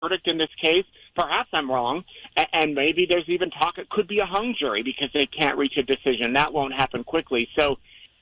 verdict in this case. Perhaps I'm wrong, and maybe there's even talk it could be a hung jury because they can't reach a decision. That won't happen quickly. So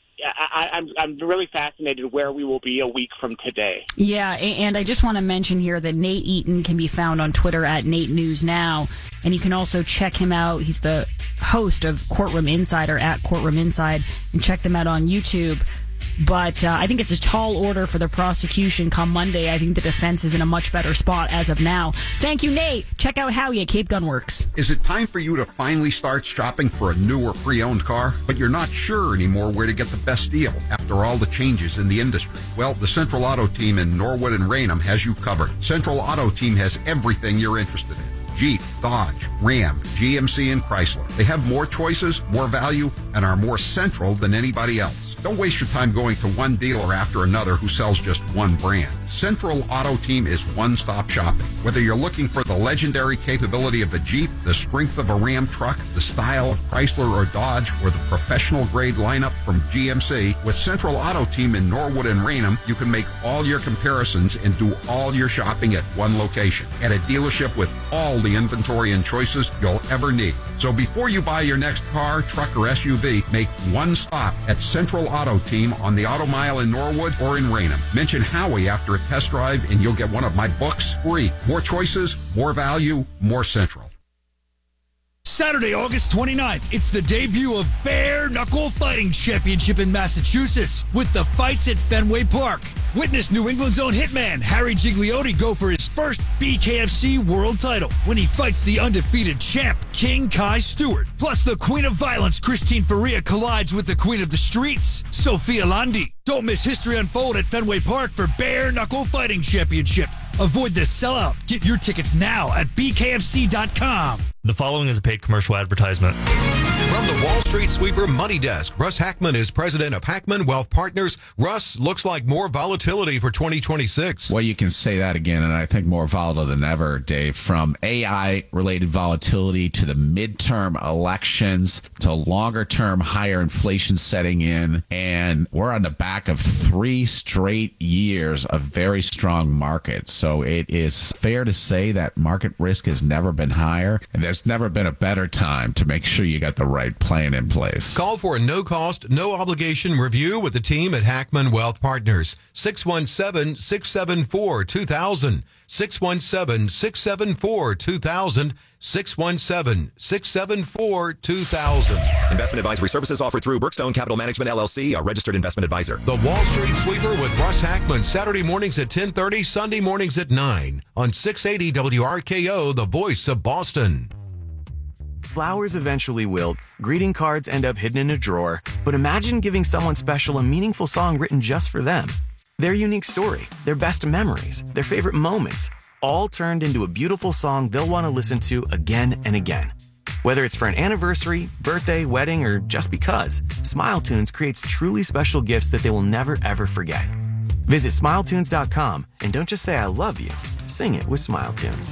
I'm really fascinated where we will be a week from today. Yeah, and I just want to mention here that Nate Eaton can be found on Twitter at Nate News Now, and you can also check him out. He's the host of Courtroom Insider at Courtroom Inside, and check them out on YouTube. But I think it's a tall order for the prosecution come Monday. I think the defense is in a much better spot as of now. Thank you, Nate. Check out Howie at Cape Gun Works. Is it time for you to finally start shopping for a new or pre-owned car, but you're not sure anymore where to get the best deal after all the changes in the industry? Well, the Central Auto Team in Norwood and Raynham has you covered. Central Auto Team has everything you're interested in. Jeep, Dodge, Ram, GMC, and Chrysler. They have more choices, more value, and are more central than anybody else. Don't waste your time going to one dealer after another who sells just one brand. Central Auto Team is one-stop shopping. Whether you're looking for the legendary capability of a Jeep, the strength of a Ram truck, the style of Chrysler or Dodge, or the professional-grade lineup from GMC, with Central Auto Team in Norwood and Raynham, you can make all your comparisons and do all your shopping at one location, at a dealership with all the inventory and choices you'll ever need. So before you buy your next car, truck, or SUV, make one stop at Central Auto Team on the Auto Mile in Norwood or in Raynham. Mention Howie after a test drive and you'll get one of my books free. More choices, more value, more Central. Saturday, August 29th, it's the debut of Bare Knuckle Fighting Championship in Massachusetts with the fights at Fenway Park. Witness New England's own hitman Harry Gigliotti go for his first BKFC world title when he fights the undefeated champ King Kai Stewart. Plus, the Queen of Violence Christine Faria collides with the Queen of the Streets, Sophia Landi. Don't miss history unfold at Fenway Park for Bare Knuckle Fighting Championship. Avoid the sellout. Get your tickets now at bkfc.com. The following is a paid commercial advertisement. From the Wall Street Sweeper Money Desk, Russ Hackman is president of Hackman Wealth Partners. Russ, looks like more volatility for 2026. Well, you can say that again, and I think more volatile than ever, Dave. From AI-related volatility to the midterm elections to longer-term higher inflation setting in, and we're on the back of 3 straight years of very strong markets. So it is fair to say that market risk has never been higher, and there's never been a better time to make sure you got the right plan in place. Call for a no-cost, no-obligation review with the team at Hackman Wealth Partners. 617-674-2000. 617-674-2000. 617-674-2000. Investment advisory services offered through Brookstone Capital Management, LLC, a registered investment advisor. The Wall Street Sweeper with Russ Hackman, Saturday mornings at 10:30, Sunday mornings at 9 on 680 WRKO, the voice of Boston. Flowers eventually wilt, greeting cards end up hidden in a drawer, but imagine giving someone special a meaningful song written just for them. Their unique story, their best memories, their favorite moments, all turned into a beautiful song they'll want to listen to again and again. Whether it's for an anniversary, birthday, wedding, or just because, SmileTunes creates truly special gifts that they will never ever forget. Visit SmileTunes.com and don't just say I love you, sing it with SmileTunes.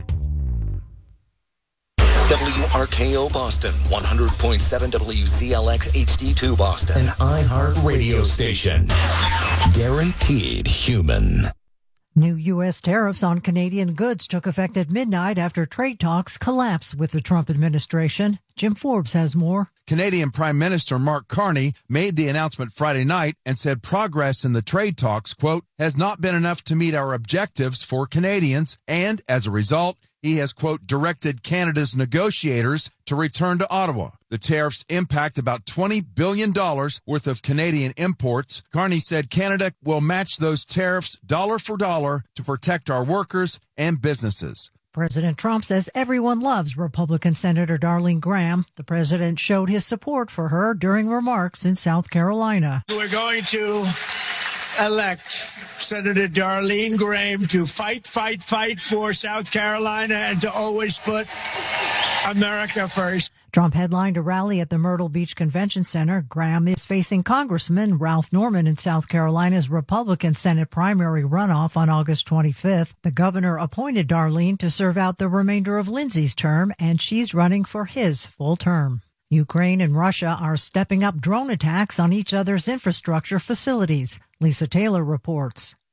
WRKO Boston, 100.7 WZLX HD2 Boston. An iHeart radio station. Guaranteed human. New U.S. tariffs on Canadian goods took effect at midnight after trade talks collapsed with the Trump administration. Jim Forbes has more. Canadian Prime Minister Mark Carney made the announcement Friday night and said progress in the trade talks, quote, has not been enough to meet our objectives for Canadians, and as a result, he has, quote, directed Canada's negotiators to return to Ottawa. The tariffs impact about $20 billion worth of Canadian imports. Carney said Canada will match those tariffs dollar for dollar to protect our workers and businesses. President Trump says everyone loves Republican Senator Darlene Graham. The president showed his support for her during remarks in South Carolina. We're going to elect Senator Darlene Graham to fight for South Carolina and to always put America first. Trump headlined a rally at the Myrtle Beach Convention Center. Graham is facing Congressman Ralph Norman in South Carolina's Republican Senate primary runoff on August 25th. The governor appointed Darlene to serve out the remainder of Lindsey's term, and she's running for his full term. Ukraine and Russia are stepping up drone attacks on each other's infrastructure facilities. Lisa Taylor reports.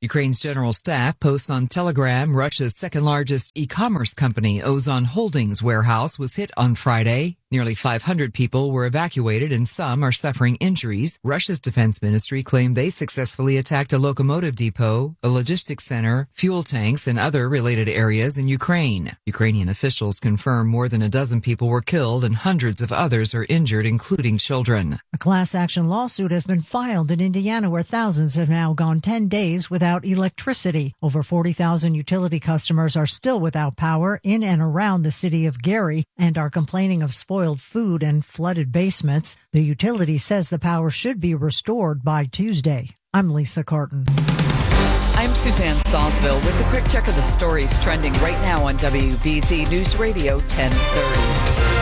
Ukraine's general staff posts on Telegram Russia's second-largest e-commerce company, Ozon Holdings warehouse, was hit on Friday. Nearly 500 people were evacuated and some are suffering injuries. Russia's defense ministry claimed they successfully attacked a locomotive depot, a logistics center, fuel tanks, and other related areas in Ukraine. Ukrainian officials confirm more than a dozen people were killed and hundreds of others are injured, including children. A class action lawsuit has been filed in Indiana where thousands have now gone 10 days without electricity. Over 40,000 utility customers are still without power in and around the city of Gary and are complaining of spoiled food and flooded basements. The utility says the power should be restored by Tuesday. I'm Lisa Carton. I'm Suzanne Sawsville with a quick check of the stories trending right now on WBZ News Radio 1030.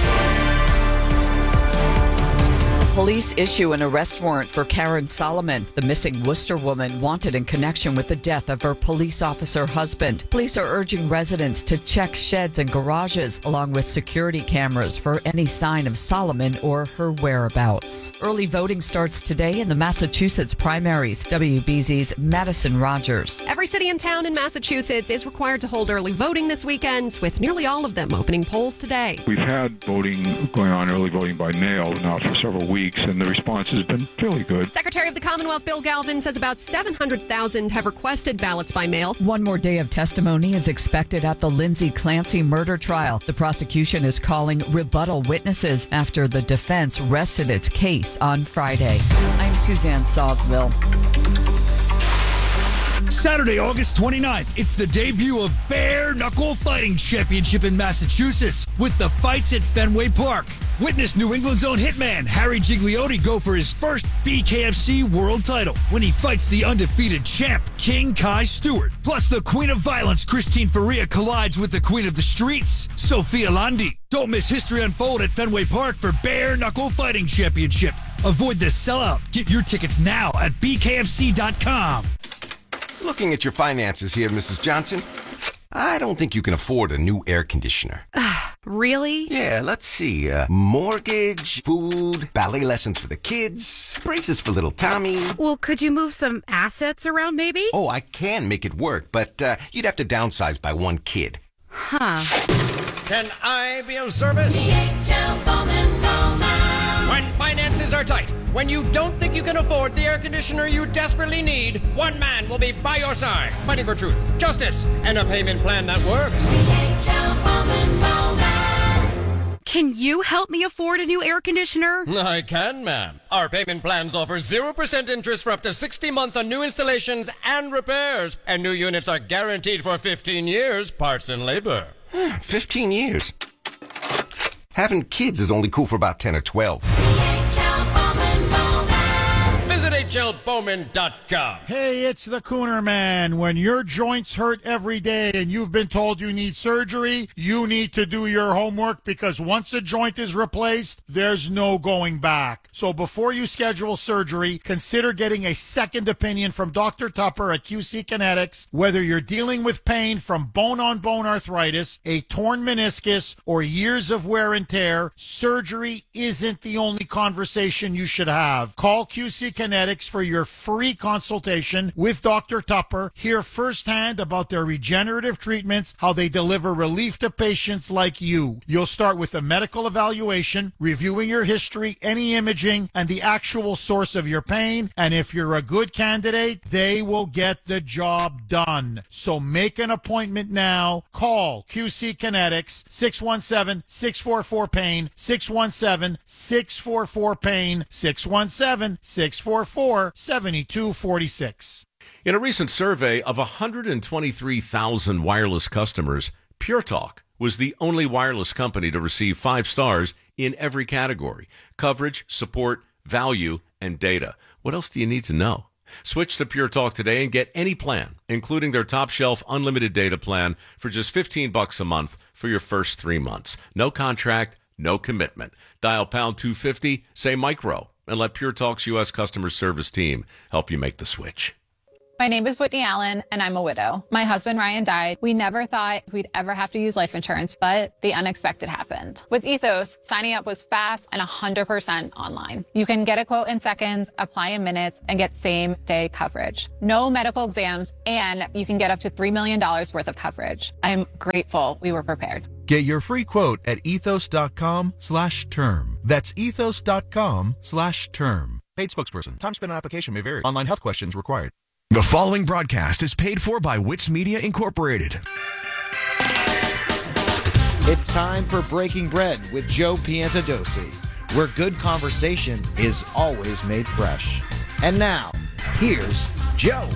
Police issue an arrest warrant for Karen Solomon, the missing Worcester woman wanted in connection with the death of her police officer husband. Police are urging residents to check sheds and garages, along with security cameras, for any sign of Solomon or her whereabouts. Early voting starts today in the Massachusetts primaries. WBZ's Madison Rogers. Every city and town in Massachusetts is required to hold early voting this weekend, with nearly all of them opening polls today. We've had voting going on, early voting by mail, now for several weeks, and the response has been fairly good. Secretary of the Commonwealth Bill Galvin says about 700,000 have requested ballots by mail. One more day of testimony is expected at the Lindsay Clancy murder trial. The prosecution is calling rebuttal witnesses after the defense rested its case on Friday. I'm Suzanne Sawsville. Saturday, August 29th, it's the debut of Bare Knuckle Fighting Championship in Massachusetts with the fights at Fenway Park. Witness New England's own hitman Harry Gigliotti go for his first BKFC world title when he fights the undefeated champ King Kai Stewart. Plus, the Queen of Violence Christine Faria collides with the Queen of the Streets, Sophia Landi. Don't miss history unfold at Fenway Park for Bare Knuckle Fighting Championship. Avoid the sellout. Get your tickets now at bkfc.com. Looking at your finances here, Mrs. Johnson, I don't think you can afford a new air conditioner. Really? Yeah, let's see. Mortgage, food, ballet lessons for the kids, braces for little Tommy. Well, could you move some assets around, maybe? Oh, I can make it work, but you'd have to downsize by one kid. Huh. Can I be of service? DHL Bowman Bowman. When finances are tight, when you don't think you can afford the air conditioner you desperately need, one man will be by your side, fighting for truth, justice, and a payment plan that works. DHL Bowman Bowman. Can you help me afford a new air conditioner? I can, ma'am. Our payment plans offer 0% interest for up to 60 months on new installations and repairs. And new units are guaranteed for 15 years, parts and labor. 15 years? Having kids is only cool for about 10 or 12. Visit HLBowman.com. Hey, it's the Cooner Man. When your joints hurt every day and you've been told you need surgery, you need to do your homework, because once a joint is replaced, there's no going back. So before you schedule surgery, consider getting a second opinion from Dr. Tupper at QC Kinetics. Whether you're dealing with pain from bone-on-bone arthritis, a torn meniscus, or years of wear and tear, surgery isn't the only conversation you should have. Call QC Kinetics for your free consultation with Dr. Tupper. Hear firsthand about their regenerative treatments, how they deliver relief to patients like you. You'll start with a medical evaluation, reviewing your history, any imaging, and the actual source of your pain. And if you're a good candidate, they will get the job done. So make an appointment now. Call QC Kinetics, 617-644-PAIN, 617-644-PAIN, 617-644-7246. In a recent survey of 123,000 wireless customers, Pure Talk was the only wireless company to receive 5 stars in every category: coverage, support, value, and data. What else do you need to know? Switch to Pure Talk today and get any plan, including their top shelf unlimited data plan, for just $15 a month for your first 3 months. No contract, no commitment. Dial pound 250, say micro, and let Pure Talk's U.S. customer service team help you make the switch. My name is Whitney Allen, and I'm a widow. My husband, Ryan, died. We never thought we'd ever have to use life insurance, but the unexpected happened. With Ethos, signing up was fast and 100% online. You can get a quote in seconds, apply in minutes, and get same-day coverage. No medical exams, and you can get up to $3 million worth of coverage. I'm grateful we were prepared. Get your free quote at ethos.com/term. That's ethos.com/term. Paid spokesperson. Time spent on application may vary. Online health questions required. The following broadcast is paid for by Wits Media Incorporated. It's time for Breaking Bread with Joe Piantadosi, where good conversation is always made fresh. And now, here's Joe.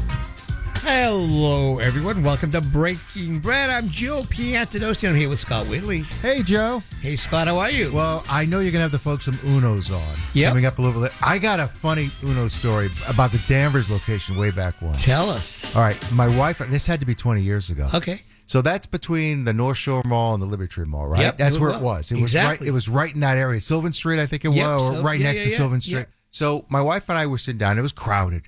Hello, everyone. Welcome to Breaking Bread. I'm Joe Piantadosi. I'm here with Scott Whitley. Hey, Joe. Hey, Scott. How are you? Well, I know you're going to have the folks from Uno's on. Coming up a little bit. I got a funny Uno story about the Danvers location way back when. Tell us. All right. My wife, this had to be 20 years ago. Okay. So that's between the North Shore Mall and the Liberty Tree Mall, right? Yep, That's where it was. It was right. It was right in that area. Sylvan Street, I think it was, or right next to Sylvan Street. So my wife and I were sitting down. It was crowded,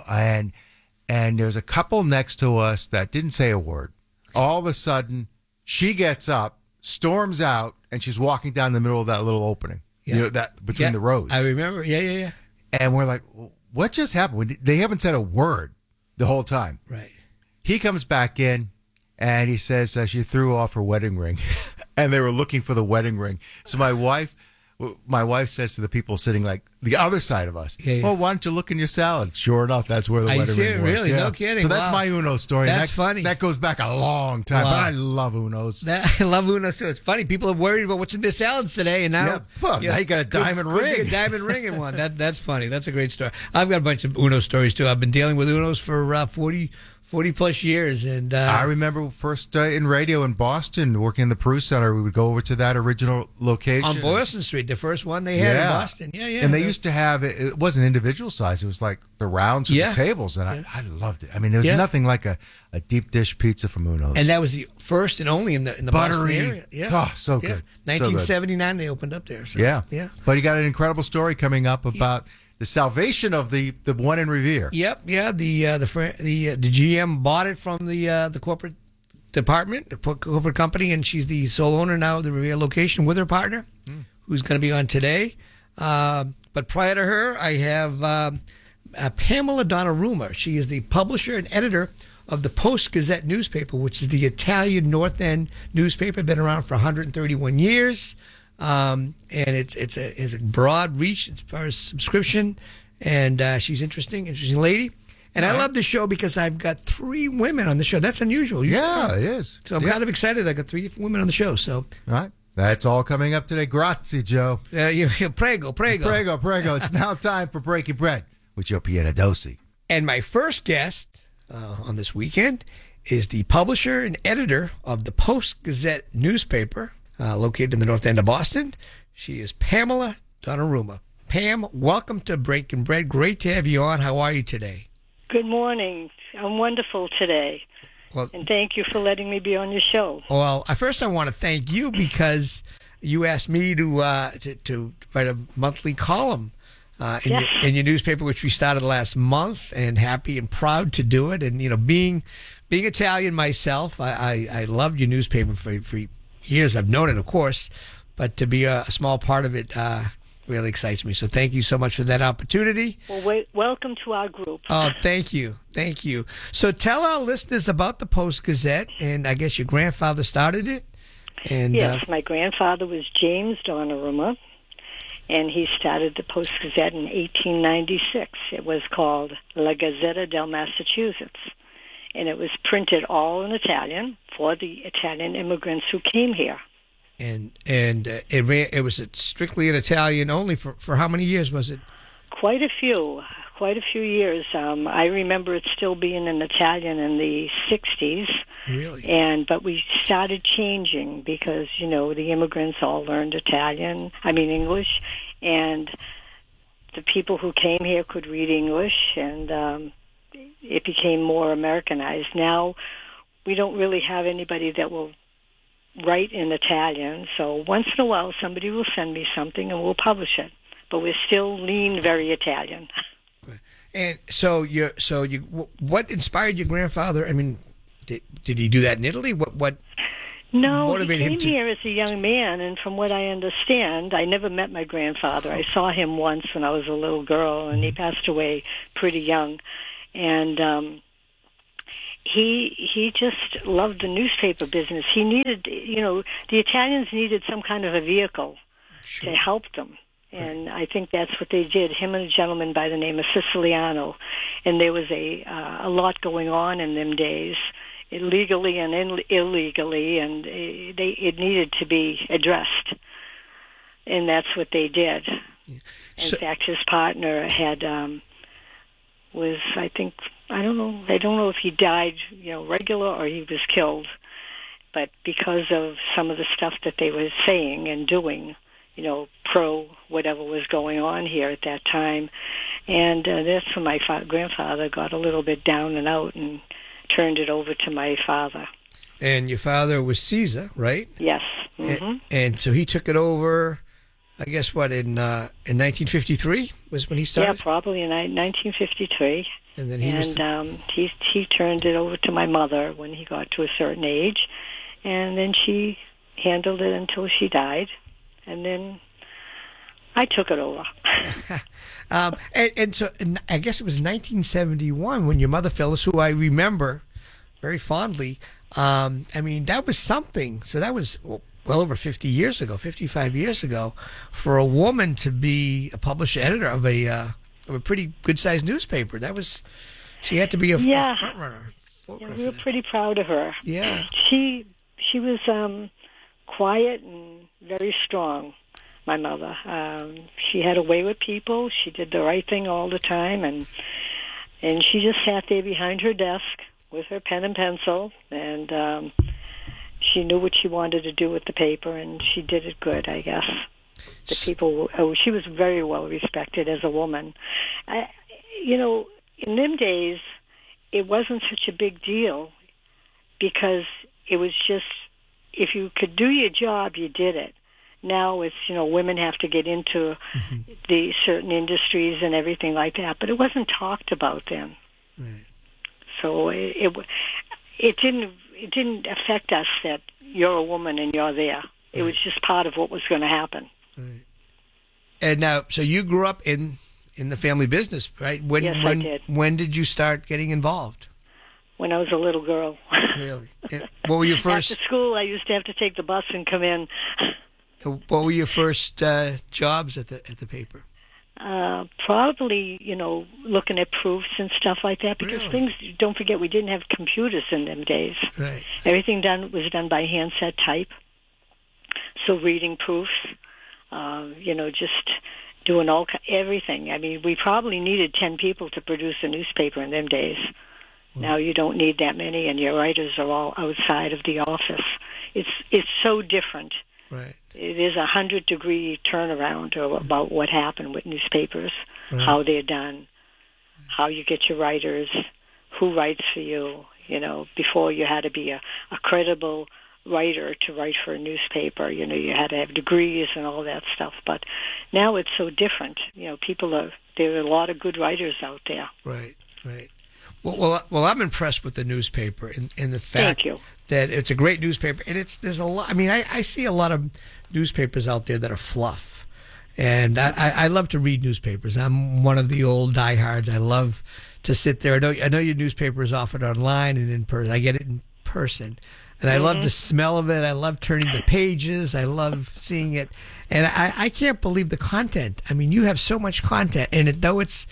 and there's a couple next to us that didn't say a word. All of a sudden, she gets up, storms out, and she's walking down the middle of that little opening, that between the rows. I remember. Yeah. And we're like, what just happened? They haven't said a word the whole time. Right. He comes back in, and he says she threw off her wedding ring, and they were looking for the wedding ring. So my wife says to the people sitting like the other side of us, well, why don't you look in your salad? Sure enough, that's where the wedding ring was. Really? No kidding. So that's my Uno story. That's funny. That goes back a long time, but I love Unos. I love Unos too. It's funny. People are worried about what's in their salads today, and now, now you got a diamond ring. A diamond ring in one. That's funny. That's a great story. I've got a bunch of Uno stories too. I've been dealing with Unos for 40 plus years, and I remember first in radio in Boston, working in the Peru Center. We would go over to that original location on Boylston Street, the first one they had in Boston. Yeah. And they used to have it wasn't individual size; it was like the rounds of the tables, and I loved it. I mean, there was nothing like a deep dish pizza from Uno's, and that was the first and only in the Boston buttery area. Oh, so good. 1979, they opened up there. So, yeah. But you got an incredible story coming up about the salvation of the one in Revere. Yep, yeah. The GM bought it from the corporate department, the corporate company, and she's the sole owner now of the Revere location with her partner, who's going to be on today. But prior to her, I have Pamela Donnarumma. She is the publisher and editor of the Post-Gazette newspaper, which is the Italian North End newspaper, been around for 131 years. And it's a broad reach as far as subscription, and she's interesting lady. And I love the show because I've got 3 women on the show. That's unusual. It is. So I'm kind of excited. I got 3 women on the show. So all right, that's all coming up today. Grazie, Joe. Prego. It's now time for Breaking Bread with Joe Piantadosi. And my first guest on this weekend is the publisher and editor of the Post-Gazette newspaper, located in the North End of Boston. She is Pamela Donnarumma. Pam, welcome to Breaking Bread. Great to have you on. How are you today? Good morning. I'm wonderful today. Well, and thank you for letting me be on your show. Well, first I want to thank you because you asked me to write a monthly column in your newspaper, which we started last month, and happy and proud to do it. And, being Italian myself, I loved your newspaper for years. I've known it, of course, but to be a small part of it really excites me. So thank you so much for that opportunity. Well, welcome to our group. Oh, thank you. So tell our listeners about the Post-Gazette, and I guess your grandfather started it. And yes, my grandfather was James Donnarumma, and he started the Post-Gazette in 1896. It was called La Gazzetta del Massachusetts, and it was printed all in Italian for the Italian immigrants who came here. And it was strictly in Italian only for how many years was it? Quite a few years. I remember it still being in Italian in the 60s. Really? But we started changing because, the immigrants all learned English, and the people who came here could read English, and it became more Americanized. Now, we don't really have anybody that will write in Italian, so once in a while somebody will send me something and we'll publish it. But we're still lean very Italian. And what inspired your grandfather? I mean, did he do that in Italy? What No, he motivated him came here as a young man, and from what I understand, I never met my grandfather. I saw him once when I was a little girl, and he passed away pretty young. And he just loved the newspaper business. He needed, the Italians needed some kind of a vehicle to help them. And I think that's what they did, him and a gentleman by the name of Siciliano. And there was a lot going on in them days, legally and illegally, and it needed to be addressed. And that's what they did. In fact, his partner had was, I think, I don't know if he died, regular or he was killed. But because of some of the stuff that they were saying and doing, pro whatever was going on here at that time. And that's when my grandfather got a little bit down and out and turned it over to my father. And your father was Caesar, right? Yes. Mm-hmm. And so he took it over, I guess, in 1953 was when he started? Yeah, probably in 1953. And then he turned it over to my mother when he got to a certain age. And then she handled it until she died. And then I took it over. And so I guess it was 1971 when your mother, Phyllis, who I remember very fondly, that was something. So that was well over 50 years ago, 55 years ago, for a woman to be a publisher editor of a pretty good-sized newspaper. She had to be a front runner. We were pretty proud of her. Yeah. She was quiet and very strong, my mother. She had a way with people. She did the right thing all the time, and she just sat there behind her desk with her pen and pencil, and she knew what she wanted to do with the paper, and she did it good, I guess. She was very well respected as a woman. In them days, it wasn't such a big deal because it was just, if you could do your job, you did it. Now it's, women have to get into the certain industries and everything like that, but it wasn't talked about then. Right. So it didn't affect us that you're a woman and you're there. It was just part of what was going to happen. Right. And now, so you grew up in the family business, right? Yes, I did. When did you start getting involved? When I was a little girl. Really? What were your first? After school, I used to have to take the bus and come in. What were your first jobs at the paper? Probably, looking at proofs and stuff like that. Because things, don't forget, we didn't have computers in them days. Right. Everything was done by handset type. So reading proofs, just doing everything. I mean, we probably needed 10 people to produce a newspaper in them days. Now you don't need that many, and your writers are all outside of the office. It's so different. Right. It is 100-degree turnaround about what happened with newspapers, how they're done, how you get your writers, who writes for you. Before you had to be a credible writer to write for a newspaper. You had to have degrees and all that stuff. But now it's so different. There are a lot of good writers out there. Right. Well, I'm impressed with the newspaper and the fact that it's a great newspaper, and there's a lot. I mean, I see a lot of newspapers out there that are fluff, and I love to read newspapers. I'm one of the old diehards. I love to sit there. I know your newspaper is offered online and in person. I get it in person, and I love the smell of it. I love turning the pages. I love seeing it, and I can't believe the content. I mean, you have so much content, and though it's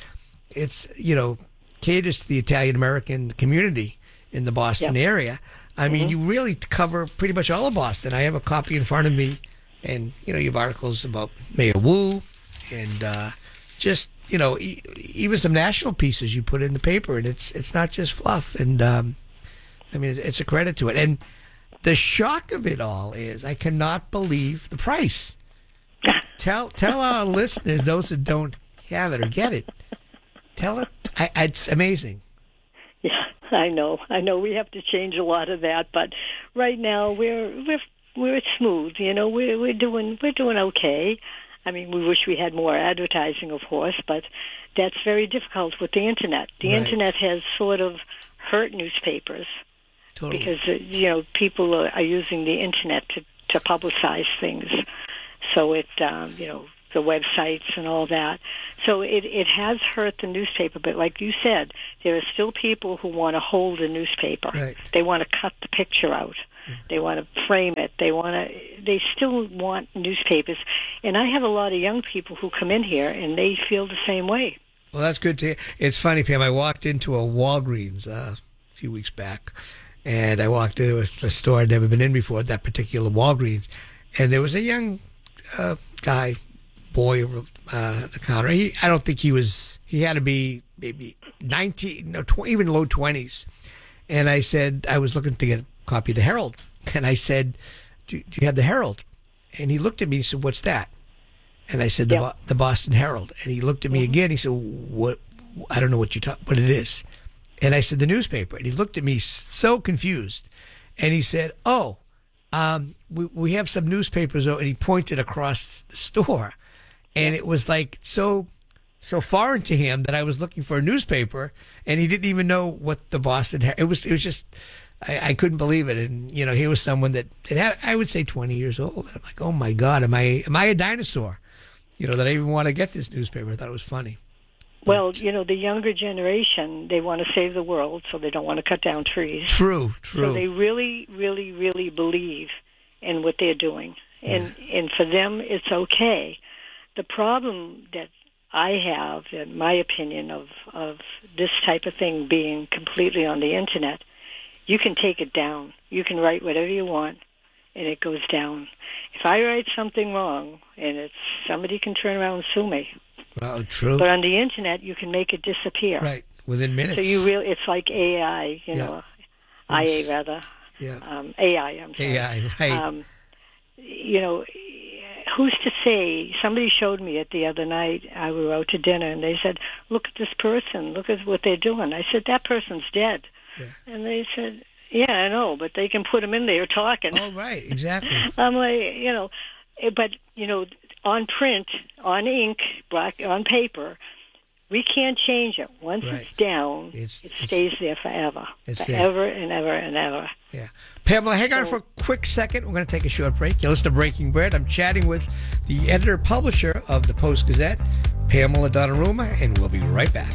caters to the Italian American community in the Boston area. I mean, you really cover pretty much all of Boston. I have a copy in front of me, and you have articles about Mayor Wu, and even some national pieces you put in the paper, and it's not just fluff. And it's a credit to it. And the shock of it all is I cannot believe the price. Tell our listeners, those that don't have it or get it, tell it. It's amazing. Yeah, I know. We have to change a lot of that, but right now we're smooth. We're doing okay. I mean, we wish we had more advertising, of course, but that's very difficult with the Internet. The Internet has sort of hurt newspapers. Totally. Because, people are using the Internet to publicize things. So it, the websites and all that. So it has hurt the newspaper. But like you said, there are still people who want to hold a newspaper. Right. They want to cut the picture out. They want to frame it. They still want newspapers. And I have a lot of young people who come in here, and they feel the same way. Well, that's good to hear. It's funny, Pam. I walked into a Walgreens a few weeks back, and I walked into a store I'd never been in before, that particular Walgreens, and there was a young boy at the counter. I don't think he had to be maybe 19, even low 20s. And I said, I was looking to get a copy of the Herald. And I said, do you have the Herald? And he looked at me and said, what's that? And I said, the Boston Herald. And he looked at me again. He said, what? I don't know what what it is. And I said, the newspaper. And he looked at me so confused. And he said, we have some newspapers. And he pointed across the store. And it was like so foreign to him that I was looking for a newspaper. And he didn't even know what the Boston Herald. It was just, I couldn't believe it. And, here was someone that had, I would say, 20 years old. And I'm like, oh, my God, am I a dinosaur? That I even want to get this newspaper. I thought it was funny. Well, the younger generation, they want to save the world, so they don't want to cut down trees. True. So they really, really, really believe in what they're doing. And for them, it's okay. The problem that I have, in my opinion, of this type of thing being completely on the Internet, you can take it down. You can write whatever you want, and it goes down. If I write something wrong, and somebody can turn around and sue me. Well, true. But on the Internet, you can make it disappear. Right, within minutes. So it's like AI, IA rather. Yeah. AI, I'm sorry. AI, right. Who's to say? Somebody showed me it the other night. We were out to dinner, and they said, look at this person. Look at what they're doing. I said, that person's dead. Yeah. And they said, yeah, I know, but they can put him in there talking. Oh, right, exactly. I'm like, but, on print, on ink, black on paper, we can't change it. Once it's down, it stays there forever. Forever and ever and ever. Yeah. Pamela, hang on for a quick second. We're going to take a short break. You listen to Breaking Bread. I'm chatting with the editor-publisher of the Post-Gazette, Pamela Donnarumma, and we'll be right back.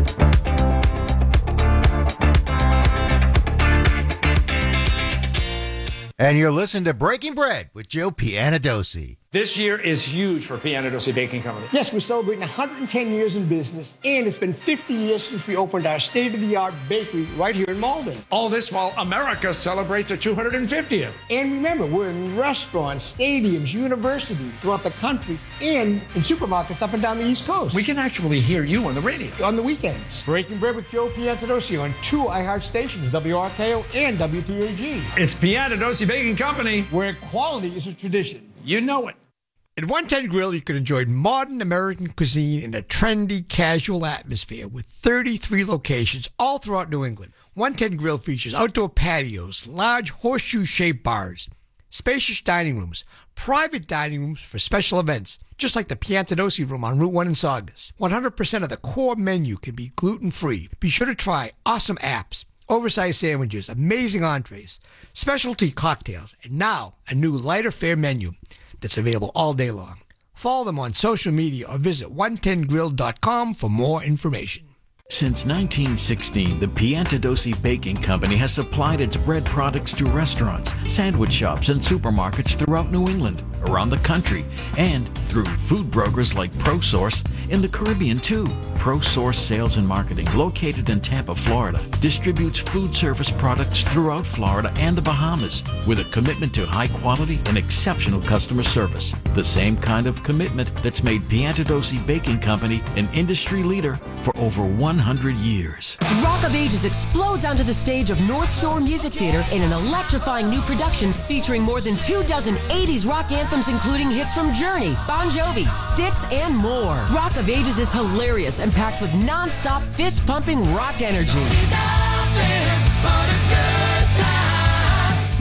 And you're listening to Breaking Bread with Joe Piantadosi. This year is huge for Piantadosi Baking Company. Yes, we're celebrating 110 years in business, and it's been 50 years since we opened our state-of-the-art bakery right here in Malden. All this while America celebrates its 250th. And remember, we're in restaurants, stadiums, universities throughout the country, and in supermarkets up and down the East Coast. We can actually hear you on the radio. On the weekends. Breaking Bread with Joe Piantadosi on 2 iHeart stations, WRKO and WPAG. It's Piantadosi Baking Company, where quality is a tradition. You know it. At 110 Grill, you can enjoy modern American cuisine in a trendy, casual atmosphere with 33 locations all throughout New England. 110 Grill features outdoor patios, large horseshoe-shaped bars, spacious dining rooms, private dining rooms for special events, just like the Piantadosi Room on Route 1 in Saugus. 100% of the core menu can be gluten-free. Be sure to try awesome apps, oversized sandwiches, amazing entrees, specialty cocktails, and now a new lighter fare menu that's available all day long. Follow them on social media or visit 110grill.com for more information. Since 1916, the Piantadosi Baking Company has supplied its bread products to restaurants, sandwich shops, and supermarkets throughout New England, around the country, and through food brokers like ProSource in the Caribbean, too. ProSource Sales and Marketing, located in Tampa, Florida, distributes food service products throughout Florida and the Bahamas with a commitment to high quality and exceptional customer service. The same kind of commitment that's made Piantadosi Baking Company an industry leader for over 100 years. Rock of Ages explodes onto the stage of North Shore Music Theater in an electrifying new production featuring more than 24 80s rock anthems, including hits from Journey, Bon Jovi, Styx, and more. Rock of Ages is hilarious and packed with non-stop fist-pumping rock energy.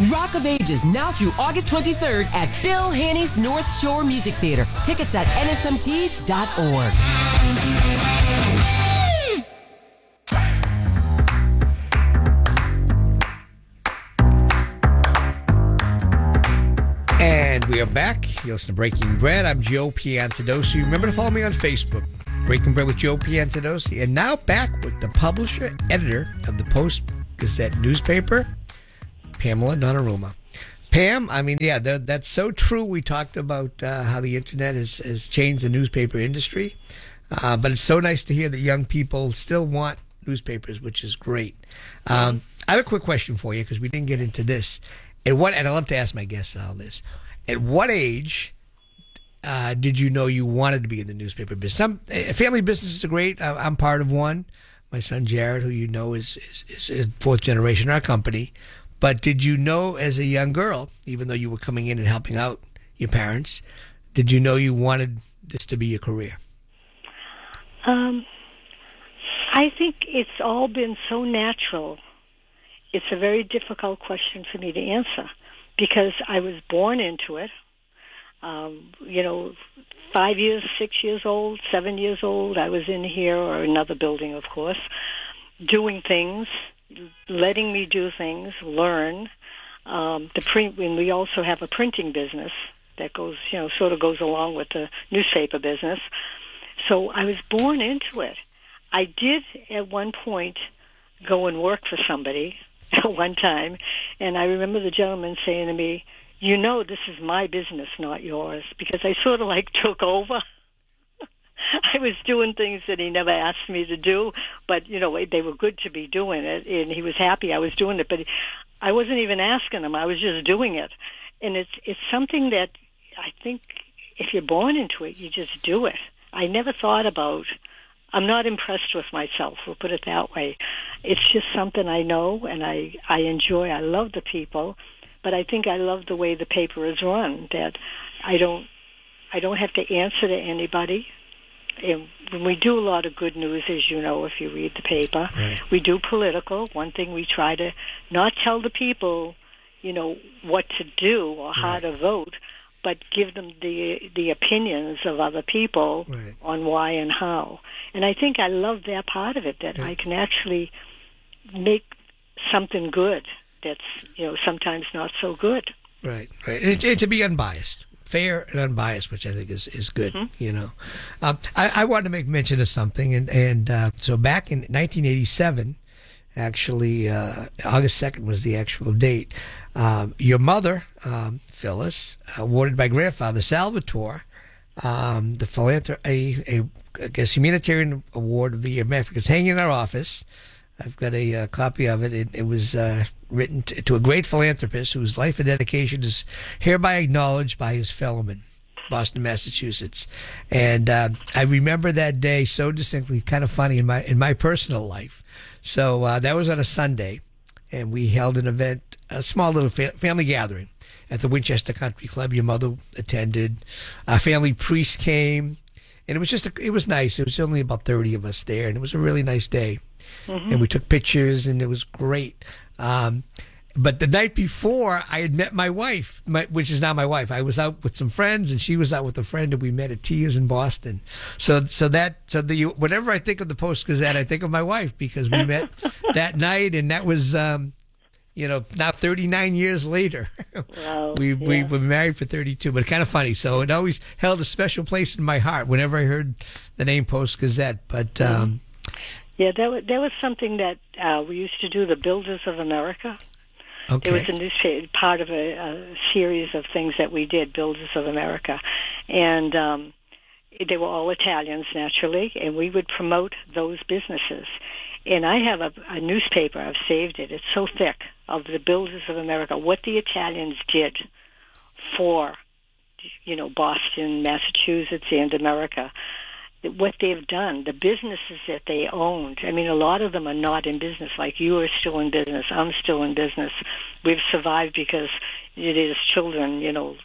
Rock of Ages, now through August 23rd at Bill Haney's North Shore Music Theater. Tickets at nsmt.org. And we are back. You listen to Breaking Bread. I'm Joe Piantadosi. Remember to follow me on Facebook. Breaking Bread with Joe Piantadosi. And now back with the publisher, editor of the Post-Gazette newspaper, Pamela Donnarumma. Pam, I mean, yeah, that's so true. We talked about how the internet has changed the newspaper industry. But it's so nice to hear that young people still want newspapers, which is great. I have a quick question for you because we didn't get into this. And I love to ask my guests all this. At what age did you know you wanted to be in the newspaper business? Family businesses are great. I'm part of one. My son Jared, who you know is fourth generation in our company. But did you know as a young girl, even though you were coming in and helping out your parents, did you know you wanted this to be your career? I think it's all been so natural. It's a very difficult question for me to answer because I was born into it. 5 years, 6 years old, 7 years old, I was in here or another building, of course, doing things, letting me do things, learn. And we also have a printing business that goes, sort of goes along with the newspaper business. So I was born into it. I did at one point go and work for somebody at one time, and I remember the gentleman saying to me, this is my business, not yours, because I sort of took over. I was doing things that he never asked me to do, but, they were good to be doing it, and he was happy I was doing it, but I wasn't even asking him. I was just doing it. And it's something that I think if you're born into it, you just do it. I never thought about, I'm not impressed with myself, we'll put it that way. It's just something I know, and I enjoy. I love the people, but I think I love the way the paper is run, that I don't have to answer to anybody. And when we do a lot of good news, as you know, if you read the paper, right. We do political. One thing we try to not tell the people, what to do or how to vote, but give them the opinions of other people on why and how. And I think I love that part of it, that I can actually make something good that's, sometimes not so good. Right. And to be unbiased. Fair and unbiased, which I think is good, I wanted to make mention of something, and so back in 1987, actually, August 2nd was the actual date, your mother, Phyllis, awarded by grandfather Salvatore, the philanthropist, humanitarian award of the year. It's hanging in our office. I've got a copy of it. It was written to a great philanthropist whose life and dedication is hereby acknowledged by his fellowmen, Boston, Massachusetts. And I remember that day so distinctly, kind of funny in my personal life. So that was on a Sunday, and we held an event, a small little family gathering at the Winchester Country Club. Your mother attended. A family priest came. And it was nice. It was only about 30 of us there, and it was a really nice day. Mm-hmm. And we took pictures, and it was great. But the night before, I had met my wife, which is now my wife. I was out with some friends, and she was out with a friend, and we met at Tia's in Boston. So whenever I think of the Post-Gazette, I think of my wife, because we met that night, and that was, now 39 years later. Wow, we were married for 32, but kind of funny. So it always held a special place in my heart whenever I heard the name Post-Gazette. But there was something that we used to do, the Builders of America. Okay. It was a newspaper, part of a series of things that we did, Builders of America. And they were all Italians, naturally, and we would promote those businesses. And I have a newspaper, I've saved it, it's so thick, of the Builders of America, what the Italians did for, Boston, Massachusetts, and America, what they've done, the businesses that they owned. I mean, a lot of them are not in business, like you are still in business, I'm still in business. We've survived because it is children,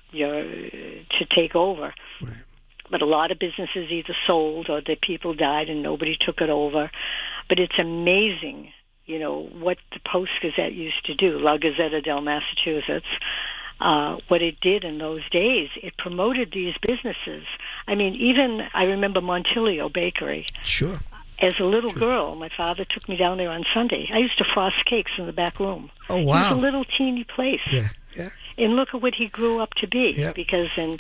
to take over. Right. But a lot of businesses either sold or the people died and nobody took it over. But it's amazing you know, what the Post-Gazette used to do, La Gazzetta del Massachusetts, what it did in those days, it promoted these businesses. I mean, even I remember Montilio Bakery. Sure. As a little girl, my father took me down there on Sunday. I used to frost cakes in the back room. Oh, wow. It was a little teeny place. Yeah. And look at what he grew up to be. Yep. Because, when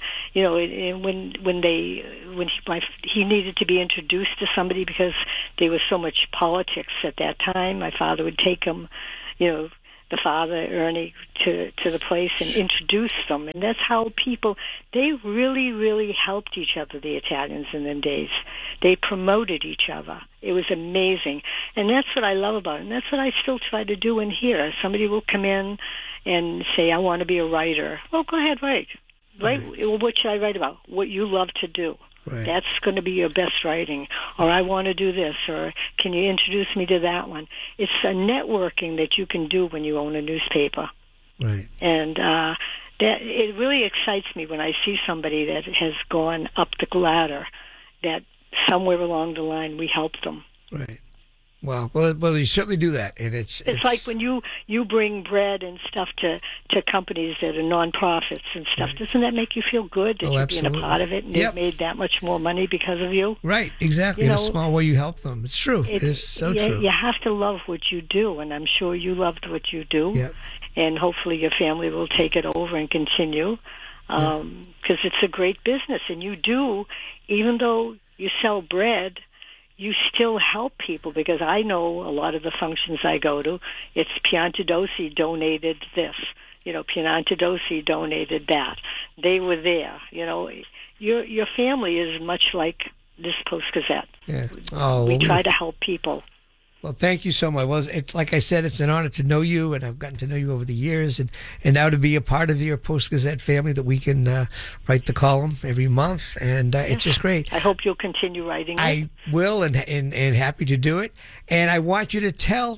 he needed to be introduced to somebody because there was so much politics at that time, my father would take him, the father, Ernie, to the place and introduce them. And that's how they really, really helped each other, the Italians in them days. They promoted each other. It was amazing. And that's what I love about it. And that's what I still try to do in here. Somebody will come in and say, I want to be a writer. Well, go ahead, write. Right? What should I write about? What you love to do. Right. That's going to be your best writing. Or I want to do this, or can you introduce me to that one? It's a networking that you can do when you own a newspaper. Right. And that it really excites me when I see somebody that has gone up the ladder, that somewhere along the line we helped them. Right. Well, you certainly do that, and it's like when you bring bread and stuff to companies that are nonprofits and stuff. Right. Doesn't that make you feel good that you're being a part of it and they've made that much more money because of you? Right, exactly. In a small way, you help them. It's true. It is so true. You have to love what you do, and I'm sure you loved what you do. Yep. And hopefully your family will take it over and continue, because it's a great business, and you do, even though you sell bread, you still help people, because I know a lot of the functions I go to, it's Piantadosi donated this, Piantadosi donated that. They were there, Your family is much like this Post-Gazette. Yeah. We try to help people. Well, thank you so much. Well, like I said, it's an honor to know you, and I've gotten to know you over the years, and now to be a part of your Post-Gazette family, that we can write the column every month, and it's just great. I hope you'll continue writing it. I will, and happy to do it. And I want you to tell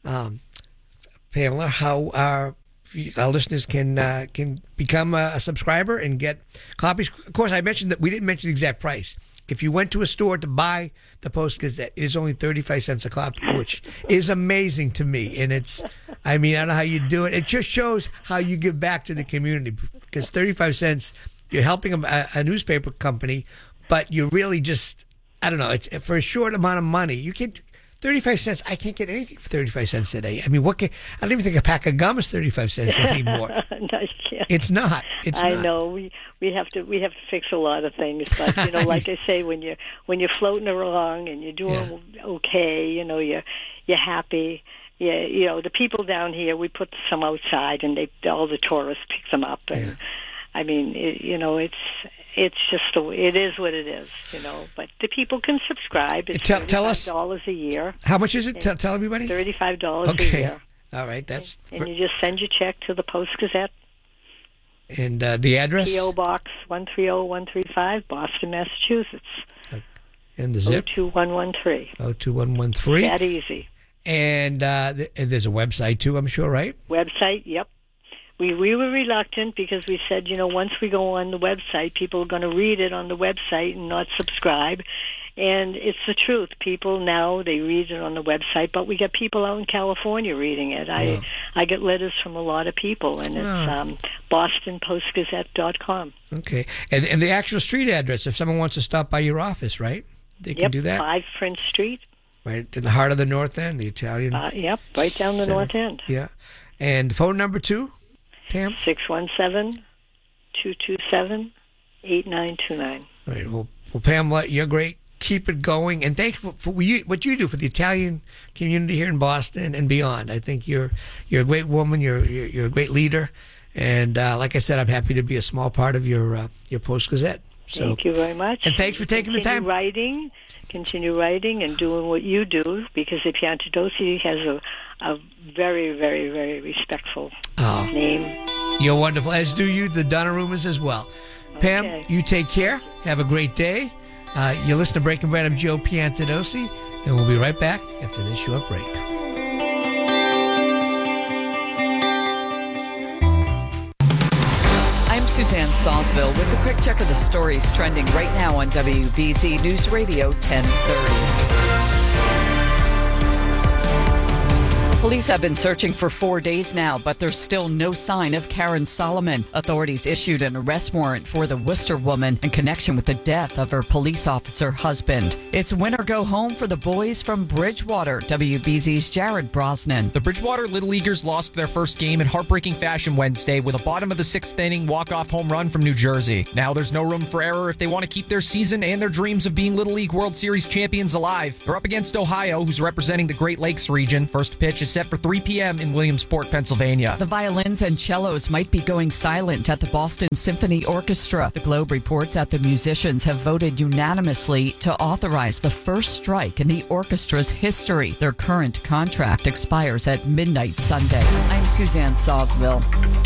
Pamela how our listeners can become a subscriber and get copies. Of course, I mentioned that we didn't mention the exact price. If you went to a store to buy the Post-Gazette, it is only 35 cents a copy, which is amazing to me. And I don't know how you do it. It just shows how you give back to the community, because 35 cents, you're helping a newspaper company, but you're really just, I don't know, it's for a short amount of money. You can't, 35 cents, I can't get anything for 35 cents today. I mean, I don't even think a pack of gum is 35 cents anymore. No, you can't. It's not. I know. We have to fix a lot of things, but like I say, when you're floating along and you're doing okay, you're happy. Yeah, the people down here, we put some outside, and all the tourists pick them up, and I mean, it's just it is what it is, But the people can subscribe. It's tell us $35 a year. How much is it? Tell everybody. $35 a year. All right, that's. And you just send your check to the Post-Gazette. And the address? P.O. Box 130135, Boston, Massachusetts. And the zip? 02113. 02113. That easy. And there's a website too, I'm sure, right? Website, yep. We were reluctant because we said, once we go on the website, people are going to read it on the website and not subscribe. And it's the truth. People now, they read it on the website, but we get people out in California reading it. I get letters from a lot of people, and it's bostonpostgazette.com. Okay. And the actual street address, if someone wants to stop by your office, right? They can do that? 5 Prince Street. Right in the heart of the North End, the Italian. Yep, right down the North End. Yeah. And phone number 2, Pam? 617-227-8929. Right. Well, Pamela, you're great. Keep it going, and thanks for what you do for the Italian community here in Boston and beyond. I think you're a great woman. You're a great leader, and like I said, I'm happy to be a small part of your Post-Gazette. So, thank you very much, and thanks for taking the time. Continue writing and doing what you do, because the Piantadosi has a very, very, very respectful name. You're wonderful, as do you, the Donnarummas as well. Okay. Pam, you take care. Have a great day. You listen to Breaking Bread. I'm Joe Piantadosi, and we'll be right back after this short break. I'm Suzanne Salzville with a quick check of the stories trending right now on WBZ News Radio 1030. Police have been searching for 4 days now, but there's still no sign of Karen Solomon. Authorities issued an arrest warrant for the Worcester woman in connection with the death of her police officer husband. It's win or go home for the boys from Bridgewater. WBZ's Jared Brosnan. The Bridgewater Little Leaguers lost their first game in heartbreaking fashion Wednesday with a bottom of the sixth inning walk-off home run from New Jersey. Now there's no room for error if they want to keep their season and their dreams of being Little League World Series champions alive. They're up against Ohio, who's representing the Great Lakes region. First pitch is set for 3 p.m. in Williamsport, Pennsylvania. The violins and cellos might be going silent at the Boston Symphony Orchestra. The Globe reports that the musicians have voted unanimously to authorize the first strike in the orchestra's history. Their current contract expires at midnight Sunday. I'm Suzanne Sawsville.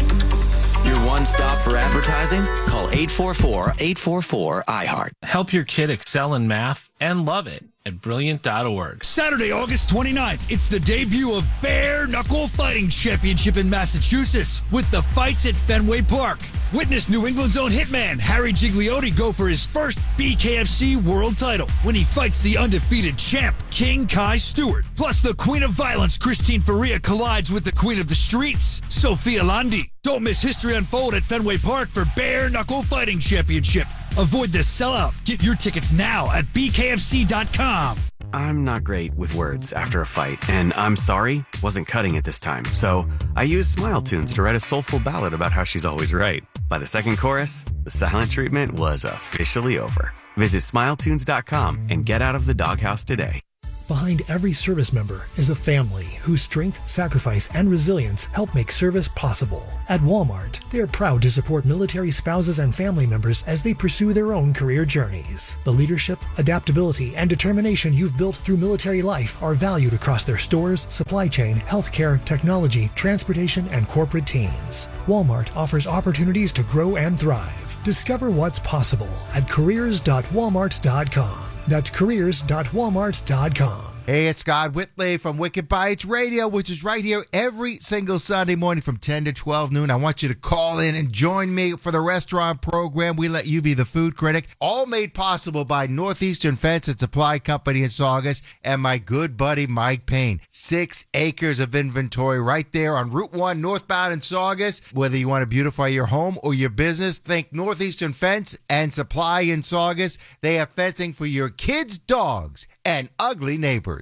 Your one stop for advertising? Call 844-844-iHeart. Help your kid excel in math and love it at Brilliant.org. Saturday, August 29th, it's the debut of Bare Knuckle Fighting Championship in Massachusetts with the fights at Fenway Park. Witness New England's own hitman Harry Gigliotti go for his first BKFC world title when he fights the undefeated champ King Kai Stewart. Plus, the Queen of Violence Christine Faria collides with the Queen of the Streets, Sophia Landi. Don't miss history unfold at Fenway Park for Bare Knuckle Fighting Championship. Avoid the sellout. Get your tickets now at bkfc.com. I'm not great with words after a fight, and I'm sorry, wasn't cutting it this time. So I used Smile Tunes to write a soulful ballad about how she's always right. By the second chorus, the silent treatment was officially over. Visit smiletunes.com and get out of the doghouse today. Behind every service member is a family whose strength, sacrifice, and resilience help make service possible. At Walmart, they are proud to support military spouses and family members as they pursue their own career journeys. The leadership, adaptability, and determination you've built through military life are valued across their stores, supply chain, healthcare, technology, transportation, and corporate teams. Walmart offers opportunities to grow and thrive. Discover what's possible at careers.walmart.com. That's careers.walmart.com. Hey, it's Scott Whitley from Wicked Bites Radio, which is right here every single Sunday morning from 10 to 12 noon. I want you to call in and join me for the restaurant program. We let you be the food critic. All made possible by Northeastern Fence and Supply Company in Saugus and my good buddy Mike Payne. 6 acres of inventory right there on Route 1 northbound in Saugus. Whether you want to beautify your home or your business, think Northeastern Fence and Supply in Saugus. They have fencing for your kids, dogs, and ugly neighbors.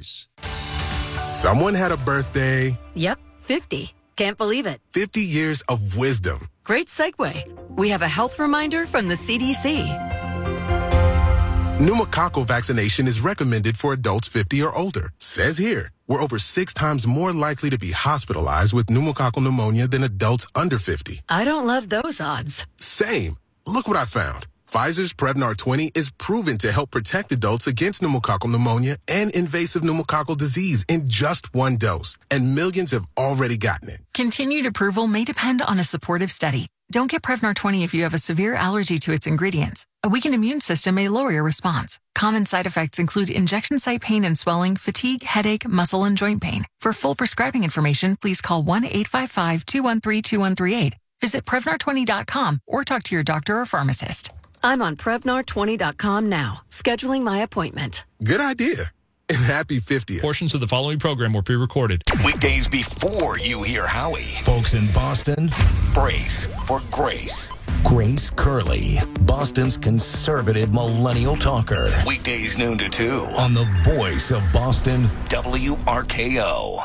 Someone had a birthday. Yep, 50. Can't believe it. 50 years of wisdom. Great segue. We have a health reminder from the CDC. Pneumococcal vaccination is recommended for adults 50 or older. Says here, we're over 6 times more likely to be hospitalized with pneumococcal pneumonia than adults under 50. I don't love those odds. Same. Look what I found. Pfizer's Prevnar 20 is proven to help protect adults against pneumococcal pneumonia and invasive pneumococcal disease in just 1 dose, and millions have already gotten it. Continued approval may depend on a supportive study. Don't get Prevnar 20 if you have a severe allergy to its ingredients. A weakened immune system may lower your response. Common side effects include injection site pain and swelling, fatigue, headache, muscle, and joint pain. For full prescribing information, please call 1-855-213-2138. Visit Prevnar20.com or talk to your doctor or pharmacist. I'm on Prevnar20.com now, scheduling my appointment. Good idea. And happy 50th. Portions of the following program were pre-recorded. Weekdays before you hear Howie. Folks in Boston, Brace for Grace. Grace Curley, Boston's conservative millennial talker. Weekdays noon to 2 on the voice of Boston, WRKO.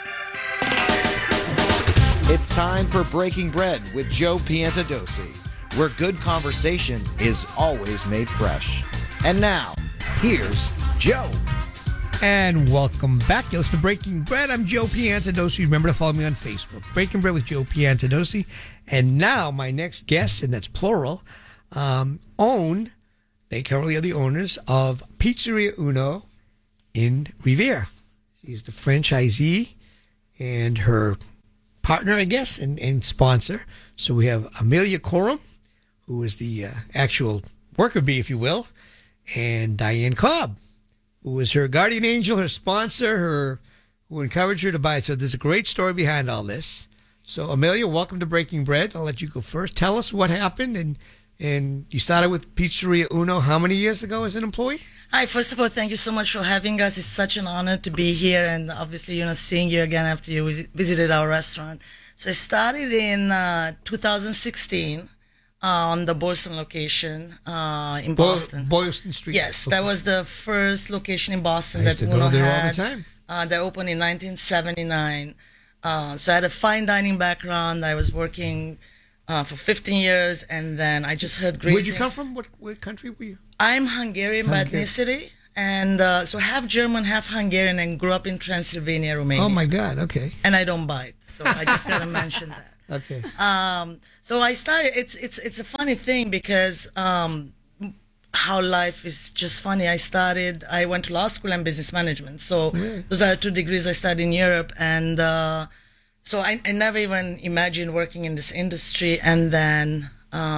It's time for Breaking Bread with Joe Piantadosi, where good conversation is always made fresh. And now, here's Joe. And welcome back. You listen to Breaking Bread. I'm Joe Piantadosi. Remember to follow me on Facebook. Breaking Bread with Joe Piantadosi. And now my next guest, and that's plural, they currently are the owners of Pizzeria Uno in Revere. She's the franchisee and her partner, I guess, and sponsor. So we have Amelia Coram, who is the actual worker bee, if you will, and Diane Cobb, who was her guardian angel, her sponsor, who encouraged her to buy it. So there's a great story behind all this. So Amelia, welcome to Breaking Bread. I'll let you go first. Tell us what happened, and you started with Pizzeria Uno how many years ago as an employee? Hi, first of all, thank you so much for having us. It's such an honor to be here and obviously, seeing you again after you visited our restaurant. So I started in 2016 on the Boylston location in Boston. Boylston Street. Yes, that was the first location in Boston I used that to go Uno there all had. the time. That opened in 1979. So I had a fine dining background. I was working for 15 years, and then I just heard great Where'd you things. come from? What country were you? I'm Hungarian by ethnicity, and so half German, half Hungarian, and grew up in Transylvania, Romania. Oh my God! Okay. And I don't bite, so I just gotta mention that. Okay. So I started. It's a funny thing because how life is just funny. I went to law school and business management. So those are 2 degrees I studied in Europe, and so I never even imagined working in this industry. And then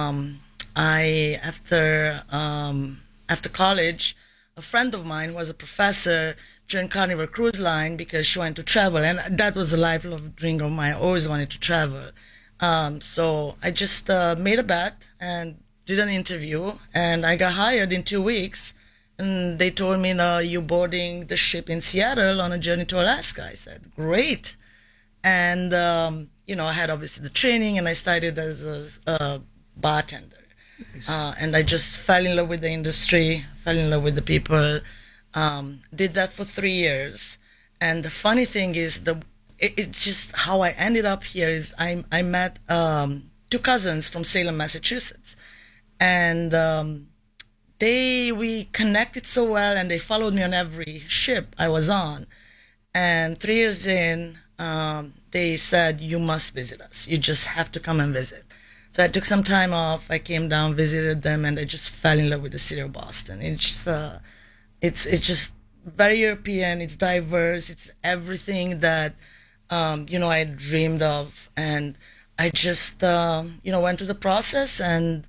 after college, a friend of mine who was a professor joined Carnival Cruise Line because she wanted to travel, and that was a lifelong dream of mine. I always wanted to travel. So I just made a bet and did an interview, and I got hired in 2 weeks. And they told me, "No, you're boarding the ship in Seattle on a journey to Alaska." I said, "Great." And, I had obviously the training, and I started as a bartender. Nice. And I just fell in love with the industry, fell in love with the people, did that for 3 years. And the funny thing is, it's just how I ended up here is I met 2 cousins from Salem, Massachusetts. And we connected so well, and they followed me on every ship I was on. And 3 years in, they said, "You must visit us. You just have to come and visit." So I took some time off. I came down, visited them, and I just fell in love with the city of Boston. It's just very European. It's diverse. It's everything that I dreamed of, and I just went through the process, and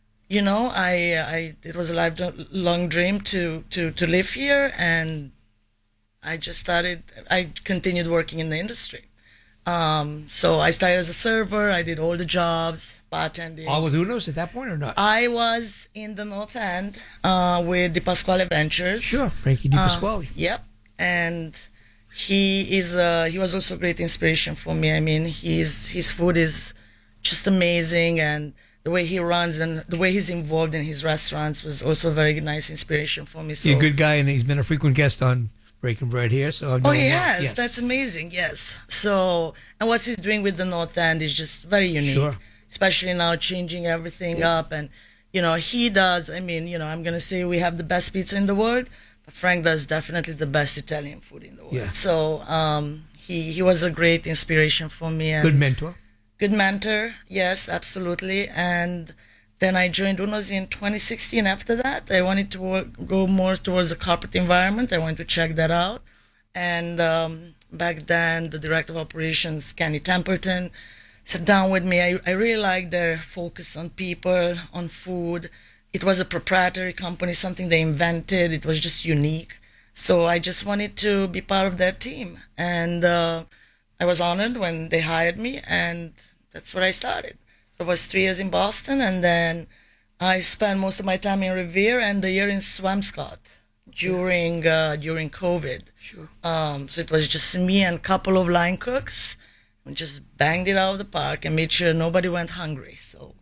it was a lifelong dream to live here, and I continued working in the industry. So I started as a server. I did all the jobs, bartending. All with Uno's at that point or not? I was in the North End with Di Pasquale Ventures. Sure, Frankie Di Pasquale. Yep, and he was also a great inspiration for me. I mean, his food is just amazing, and the way he runs and the way he's involved in his restaurants was also a very nice inspiration for me. So, he's a good guy, and he's been a frequent guest on Breaking Bread here. So yes, that's amazing. Yes. So, and what he's doing with the North End is just very unique. Sure. Especially now, changing everything up, and he does. I mean, I'm gonna say we have the best pizza in the world, but Frank does definitely the best Italian food in the world. Yeah. So, he was a great inspiration for me. And good mentor. Good mentor, yes, absolutely. And then I joined Uno's in 2016. After that, I wanted to go more towards the corporate environment. I wanted to check that out. And back then, the director of operations, Kenny Templeton, sat down with me. I really liked their focus on people, on food. It was a proprietary company, something they invented. It was just unique. So I just wanted to be part of their team. And I was honored when they hired me, and that's where I started. I was 3 years in Boston, and then I spent most of my time in Revere and a year in Swampscott during COVID. Sure. So it was just me and a couple of line cooks. We just banged it out of the park and made sure nobody went hungry. So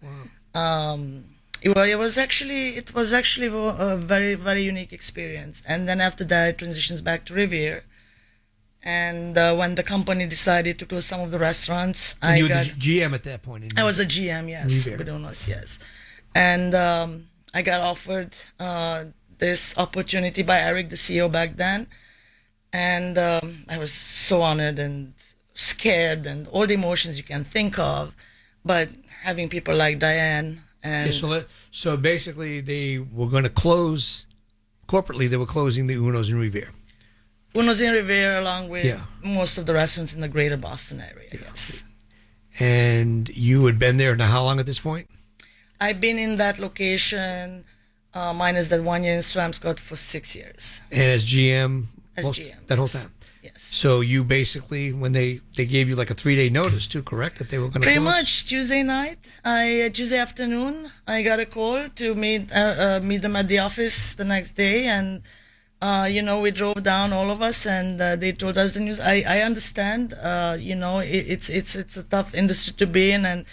it was actually a very, very unique experience. And then after that, I transitioned back to Revere. And when the company decided to close some of the restaurants, you were the GM at that point. I was a GM, yes, with Uno's, yes. And I got offered this opportunity by Eric, the CEO back then, and I was so honored and scared and all the emotions you can think of. But having people like Diane and so basically they were going to close corporately. They were closing the Uno's in Revere. Uno's in Revere, along with most of the restaurants in the greater Boston area, yes. And you had been there now how long at this point? I've been in that location, minus that 1 year in Swampscott, for 6 years. And as GM? As GM. That whole time? Yes. So you basically, when they gave you like a 3-day notice too, correct? That they were going to pretty much Tuesday night, Tuesday afternoon, I got a call to meet them at the office the next day, and we drove down, all of us, and they told us the news. I understand, it's a tough industry to be in, and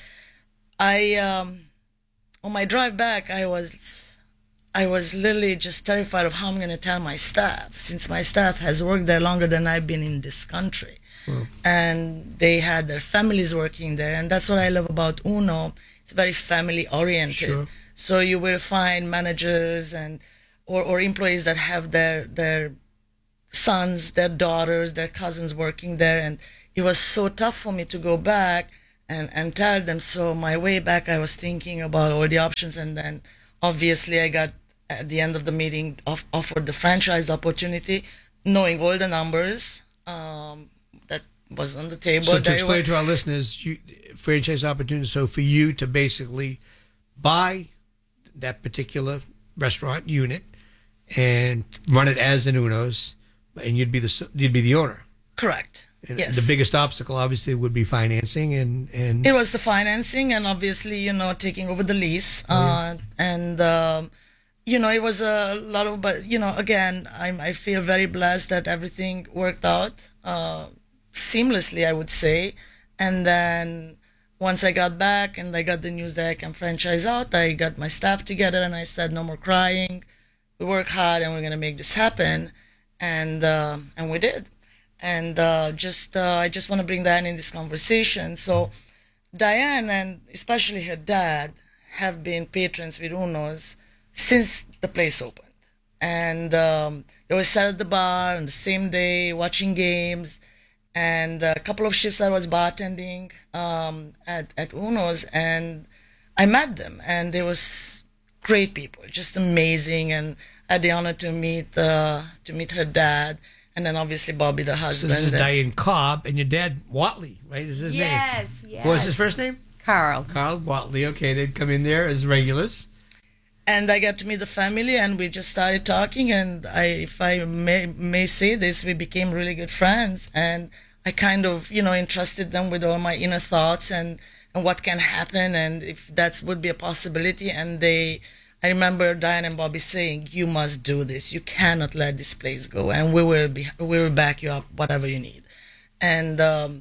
on my drive back, I was literally just terrified of how I'm going to tell my staff, since my staff has worked there longer than I've been in this country. Wow. And they had their families working there. And that's what I love about UNO. It's very family oriented. Sure. So you will find managers or employees that have their sons, their daughters, their cousins working there. And it was so tough for me to go back and tell them. So my way back, I was thinking about all the options. And then obviously I got, at the end of the meeting, offered the franchise opportunity, knowing all the numbers that was on the table. So to explain to our listeners, franchise opportunity, so for you to basically buy that particular restaurant unit and run it as an UNO's, and you'd be the owner. Correct. And yes. The biggest obstacle, obviously, would be financing and it was the financing and obviously, taking over the lease. It was a lot of, but, again, I feel very blessed that everything worked out seamlessly, I would say. And then once I got back and I got the news that I can franchise out, I got my staff together and I said, no more crying. We work hard and we're going to make this happen. And we did. And I just want to bring Diane in this conversation. So Diane and especially her dad have been patrons with UNO's since the place opened. And they always sat at the bar on the same day, watching games. And a couple of shifts I was bartending at UNO's, and I met them. And they were great people, just amazing. And I had the honor to meet her dad. And then obviously Bobby, the husband. So this is Diane Cobb, and your dad, Watley, right? Is his name? Yes. What was his first name? Carl. Carl Watley. Okay, they'd come in there as regulars. And I got to meet the family, and we just started talking. And if I may say this, we became really good friends. And I kind of, entrusted them with all my inner thoughts and what can happen, and if that would be a possibility. And I remember Diane and Bobby saying, "You must do this. You cannot let this place go, and we will back you up, whatever you need." And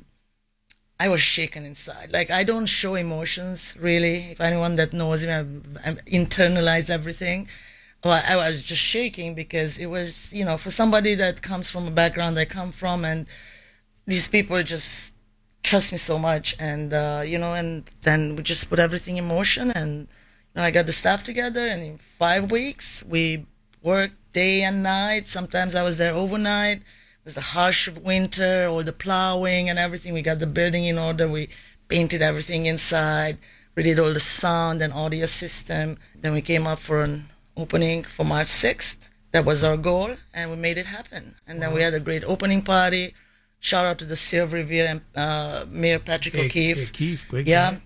I was shaken inside. Like, I don't show emotions, really. If anyone that knows me, I internalize everything. Well, I was just shaking because it was, for somebody that comes from a background I come from, and these people just trust me so much, and and then we just put everything in motion, and I got the staff together, and in 5 weeks we worked day and night. Sometimes I was there overnight. It was the harsh winter, all the plowing and everything. We got the building in order. We painted everything inside. We did all the sound and audio system. Then we came up for an opening for March 6th. That was our goal, and we made it happen. And then we had a great opening party. Shout out to the City of Revere and Mayor Patrick O'Keefe. Great guy.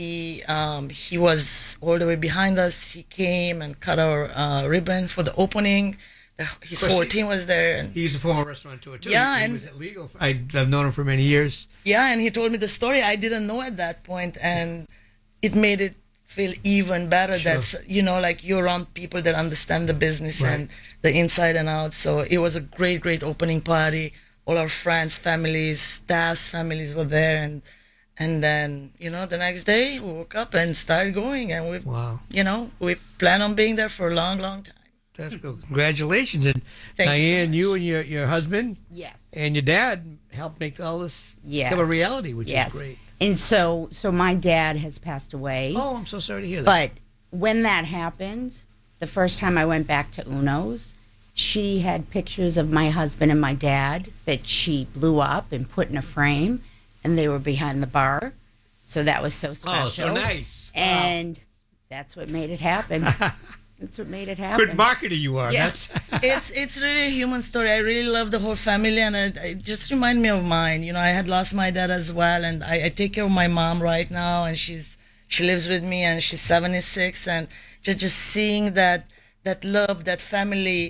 He was all the way behind us. He came and cut our ribbon for the opening. His whole team was there. And he's a former restaurateur too. Yeah, he was illegal. I've known him for many years. Yeah, and he told me the story. I didn't know at that point, and it made it feel even better. Sure. That's like you're around people that understand the business and the inside and out. So it was a great opening party. All our friends, families, staff's families were there, and then the next day we woke up and started going, and we plan on being there for a long time. That's good. Congratulations. And Diane, you and your husband, yes, and your dad helped make all this become a reality, which is great. And so my dad has passed away. Oh, I'm so sorry to hear that. But when that happened, the first time I went back to UNO's, she had pictures of my husband and my dad that she blew up and put in a frame, and they were behind the bar. So that was so special. Oh, so nice. And that's what made it happen. That's what made it happen. Good marketer you are. Yeah. It's really a human story. I really love the whole family, and it just reminded me of mine. I had lost my dad as well, and I take care of my mom right now, and she lives with me, and she's 76, and just seeing that love, that family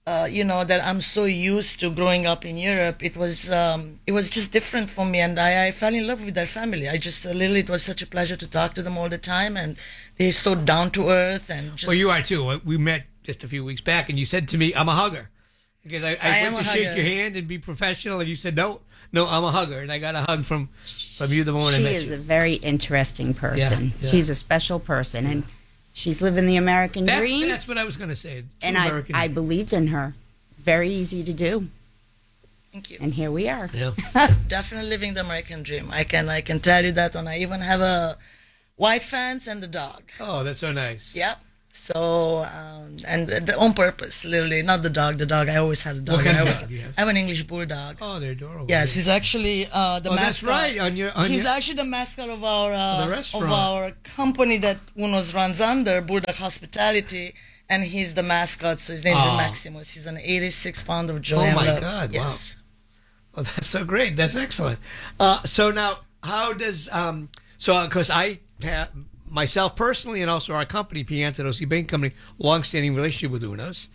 that I'm so used to growing up in Europe. It was just different for me, and I fell in love with their family. Literally, it was such a pleasure to talk to them all the time, and they're so down to earth. And just, well, you are too. We met just a few weeks back, and you said to me, "I'm a hugger," because I went to shake your hand and be professional, and you said, "No, I'm a hugger," and I got a hug from you the moment I met you. She is a very interesting person. Yeah. She's a special person, and she's living the American dream. That's what I was going to say. And I believed in her. Very easy to do. Thank you. And here we are. Yeah. Definitely living the American dream. I can tell you that, and I even have a white fence and a dog. Oh, that's so nice. Yep. So, and on purpose, literally, not the dog. The dog, I always had a dog. What kind of dog you have? I have an English bulldog. Oh, they're adorable. Yes, he's actually the mascot. That's right. He's actually the mascot of our the restaurant. of our company that Uno's runs under, Bulldog Hospitality, and he's the mascot. So his name is Maximus. He's an 86-pound of joy and love. Oh my God! Yes. Wow. Oh, that's so great. That's excellent. So now, how does because I have, myself personally, and also our company, Pianta Dosi Bank Company, long-standing relationship with Uno's.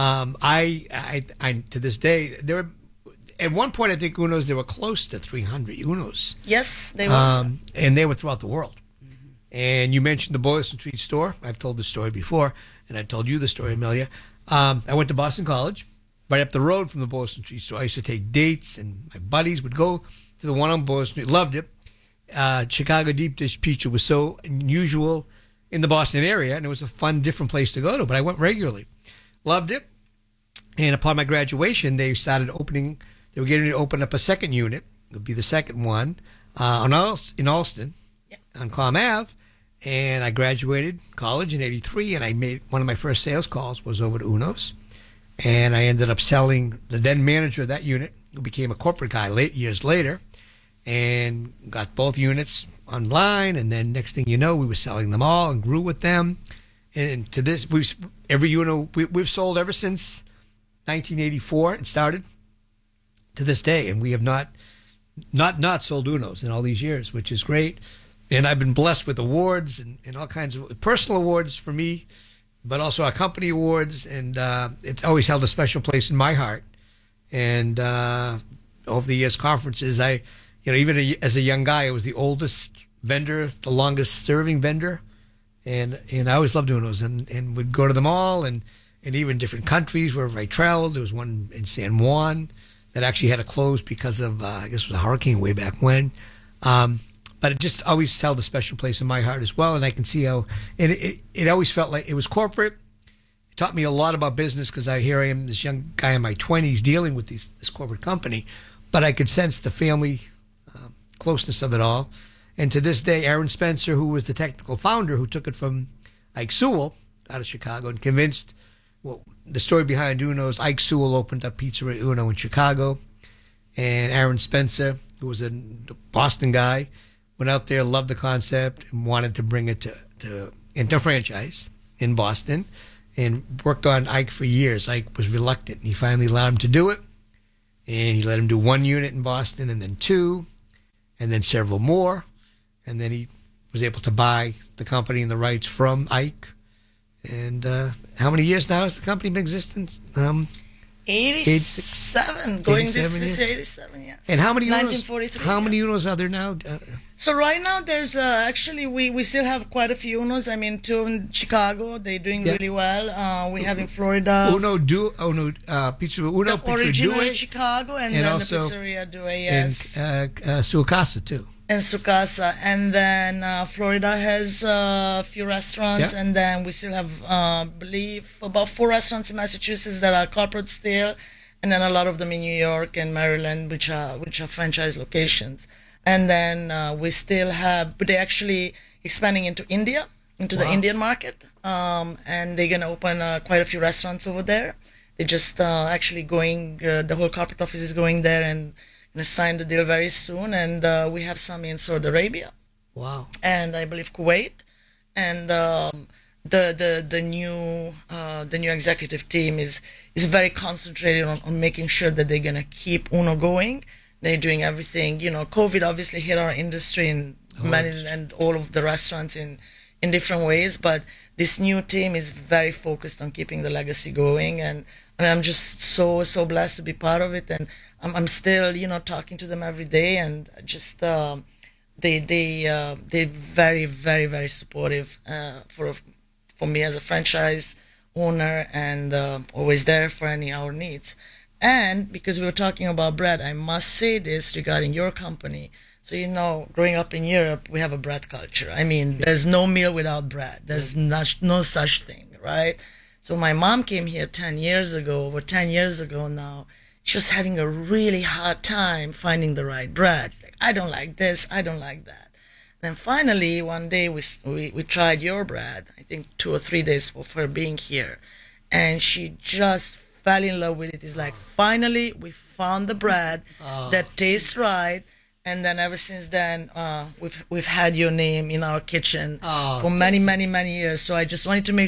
I to this day, there were, at one point, I think Uno's, there were close to 300 Uno's. Yes, they were. And they were throughout the world. Mm-hmm. And you mentioned the Boylston Street store. I've told the story before, and I told you the story, Amelia. I went to Boston College, right up the road from the Boylston Street store. I used to take dates, and my buddies would go to the one on Boylston Street. Loved it. Chicago deep dish pizza was so unusual in the Boston area, and it was a fun, different place to go to. But I went regularly, loved it. And upon my graduation, they started opening. They were getting to open up a second unit. It would be the second one in Allston, on Comm Ave. And I graduated college in '83, and I made one of my first sales calls was over to Uno's, and I ended up selling the then manager of that unit, who became a corporate guy years later. And got both units online, and then next thing you know, we were selling them all and grew with them. And to this, we've sold ever since 1984 and started to this day, and we have not sold Uno's in all these years, which is great. And I've been blessed with awards and all kinds of personal awards for me, but also our company awards, and it's always held a special place in my heart. And over the years, conferences, even as a young guy, I was the oldest vendor, the longest serving vendor, and I always loved Uno's and would go to them all, and even different countries wherever I traveled. There was one in San Juan that actually had to close because of I guess it was a hurricane way back when, but it just always held a special place in my heart as well. And I can see how it always felt like it was corporate. It taught me a lot about business, because I am this young guy in my 20s dealing with this corporate company, but I could sense the family closeness of it all. And to this day, Aaron Spencer, who was the technical founder, who took it from Ike Sewell out of Chicago and convinced, the story behind Uno's, Ike Sewell opened up Pizzeria Uno in Chicago, and Aaron Spencer, who was a Boston guy, went out there, loved the concept, and wanted to bring it into franchise in Boston, and worked on Ike for years. Ike was reluctant, and he finally allowed him to do it, and he let him do one unit in Boston, and then two, and then several more, and then he was able to buy the company and the rights from Ike. And how many years now has the company been in existence? 87. Going this is 87, yes. And how many Uno's? 1943. How many Uno's are there now? So right now there's actually we still have quite a few Uno's. I mean, two in Chicago, they're doing really well. We have in Florida. Pizza Uno, the original Due, in Chicago, and then the Pizzeria Due, yes. And Sucasa too. And Sucasa, and then Florida has a few restaurants, and then we still have, believe, about 4 restaurants in Massachusetts that are corporate still, and then a lot of them in New York and Maryland, which are franchise locations. And then we still have, but they're actually expanding into India, into the Indian market, and they're gonna open quite a few restaurants over there. They're just actually going. The whole corporate office is going there and going to sign the deal very soon. And we have some in Saudi Arabia. Wow. And I believe Kuwait. And the new executive team is very concentrated on making sure that they're going to keep Uno going. They're doing everything. COVID obviously hit our industry in many and all of the restaurants in different ways, but this new team is very focused on keeping the legacy going, and I'm just so blessed to be part of it. And I'm still, talking to them every day, and just they're very, very, very supportive for me as a franchise owner, and always there for any our needs. And because we were talking about bread, I must say this regarding your company. So, growing up in Europe, we have a bread culture. I mean, there's no meal without bread. There's no such thing, right? So my mom came here 10 years ago, over 10 years ago now. She was having a really hard time finding the right bread. She's like, I don't like this, I don't like that. Then finally, one day, we tried your bread, I think 2 or 3 days for her being here. And she just fell in love with it. It's like, finally, we found the bread that tastes right. And then ever since then, we've had your name in our kitchen for many, many, many years. So I just wanted to make